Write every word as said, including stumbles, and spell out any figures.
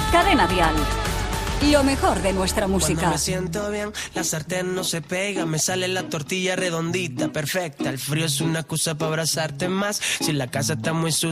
Cadena Dial. Lo mejor de nuestra música. Cuando me siento bien, la sartén no se pega, me sale la tortilla redondita, perfecta. El frío es una excusa para abrazarte más. Si la casa está muy sucia